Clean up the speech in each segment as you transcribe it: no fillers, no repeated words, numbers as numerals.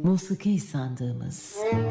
Musiki sandığımız.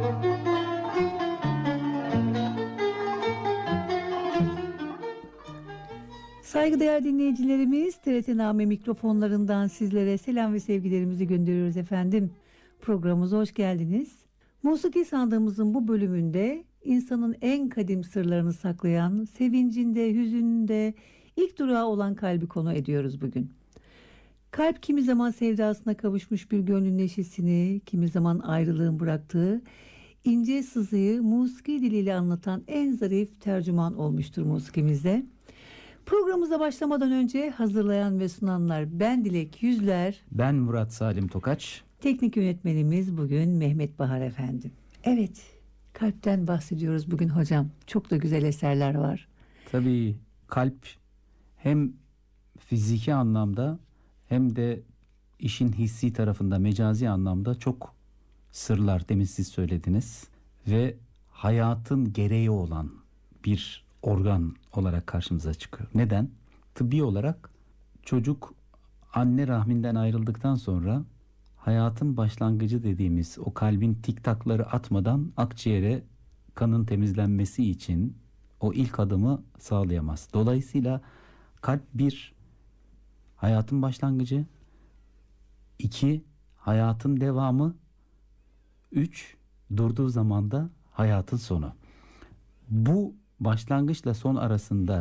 Saygıdeğer dinleyicilerimiz, TRT-Name mikrofonlarından sizlere selam ve sevgilerimizi gönderiyoruz efendim. Programımıza hoş geldiniz. Musiki sandığımızın bu bölümünde insanın en kadim sırlarını saklayan, sevincinde, hüzününde ilk durağı olan kalbi konu ediyoruz bugün. Kalp kimi zaman sevdasına kavuşmuş bir gönlün neşesini, kimi zaman ayrılığın bıraktığı ince sızıyı musiki diliyle anlatan en zarif tercüman olmuştur musikimizde. Programımıza başlamadan önce hazırlayan ve sunanlar ben Dilek Yüzler. Ben Murat Salim Tokaç. Teknik yönetmenimiz bugün Mehmet Bahar efendim. Evet, kalpten bahsediyoruz bugün hocam. Çok da güzel eserler var. Tabii kalp hem fiziki anlamda hem de işin hissi tarafında, mecazi anlamda çok sırlar, demin siz söylediniz. Ve hayatın gereği olan bir organ olarak karşımıza çıkıyor. Neden? Tıbbi olarak çocuk anne rahminden ayrıldıktan sonra hayatın başlangıcı dediğimiz o kalbin tiktakları atmadan akciğere kanın temizlenmesi için o ilk adımı sağlayamaz. Dolayısıyla kalp bir, hayatın başlangıcı; 2, hayatın devamı; 3, durduğu zaman da hayatın sonu. Bu başlangıçla son arasında